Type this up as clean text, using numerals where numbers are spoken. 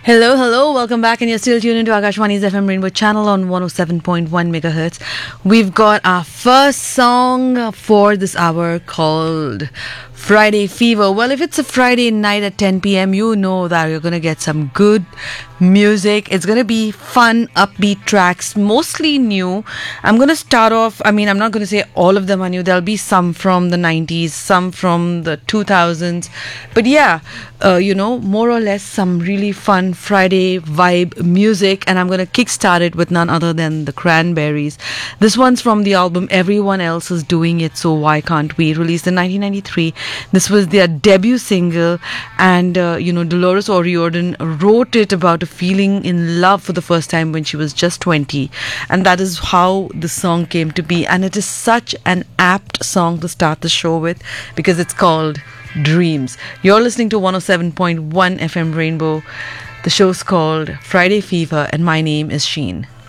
Hello, hello, welcome back, and you're still tuned into Akashwani's FM Rainbow channel on 107.1 megahertz. We've got our first song for this hour called Friday Fever. Well, if it's a Friday night at 10 p.m., you know that you're going to get some good music. It's going to be fun, upbeat tracks, mostly new. I'm going to start off, I'm not going to say all of them are new. There'll be some from the 90s, some from the 2000s. But yeah, more or less some really fun Friday vibe music. And I'm going to kickstart it with none other than the Cranberries. This one's from the album Everyone Else Is Doing It, So Why Can't We? Released in 1993. This was their debut single. And, Dolores O'Riordan wrote it about a feeling in love for the first time when she was just 20. And that is how the song came to be. And it is such an apt song to start the show with because it's called Dreams. You're listening to 107.1 FM Rainbow. The show's called Friday Fever, and my name is Sheen.